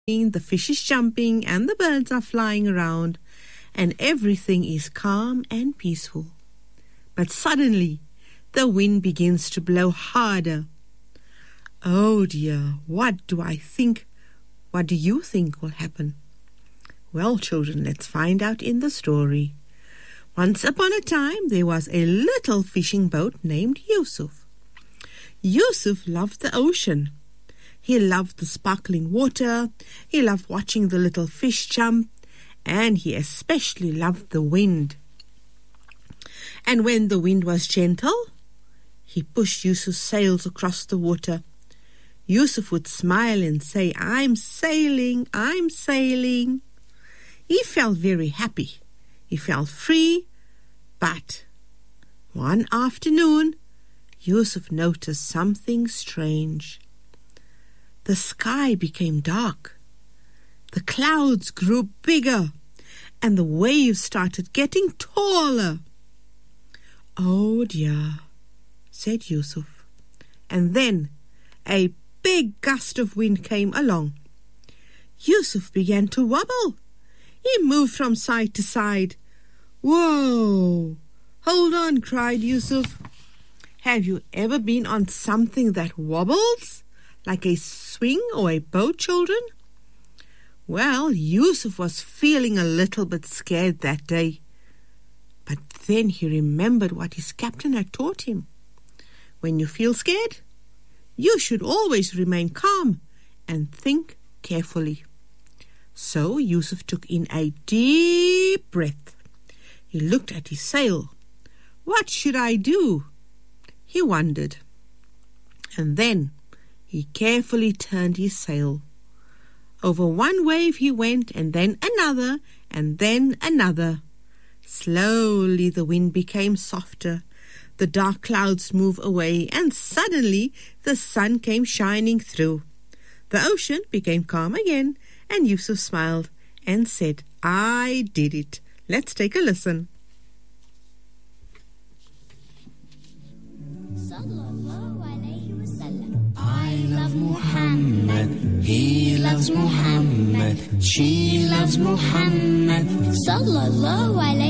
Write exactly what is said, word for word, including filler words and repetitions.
the fish is jumping and the birds are flying around and everything is calm and peaceful. But suddenly, the wind begins to blow harder. Oh dear, what do I think? What do you think will happen? Well, children, let's find out in the story. Once upon a time, there was a little fishing boat named Yusuf. Yusuf loved the ocean. He loved the sparkling water, he loved watching the little fish jump, and he especially loved the wind. And when the wind was gentle, he pushed Yusuf's sails across the water. Yusuf would smile and say, "I'm sailing, I'm sailing." He felt very happy. He felt free, but one afternoon, Yusuf noticed something strange. The sky became dark. The clouds grew bigger, and the waves started getting taller. "Oh dear," said Yusuf. And then a big gust of wind came along. Yusuf began to wobble. He moved from side to side. "Whoa! Hold on," cried Yusuf. Have you ever been on something that wobbles, like a swing or a boat, children? Well, Yusuf was feeling a little bit scared that day. But then he remembered what his captain had taught him. When you feel scared, you should always remain calm and think carefully. So Yusuf took in a deep breath. He looked at his sail. What should I do? He wondered. And then he carefully turned his sail. Over one wave he went, and then another, and then another. Slowly the wind became softer. The dark clouds moved away, and suddenly the sun came shining through. The ocean became calm again, and Yusuf smiled and said, "I did it." Let's take a listen. I love Muhammad, he loves Muhammad, she loves Muhammad. Sallallahu alayhi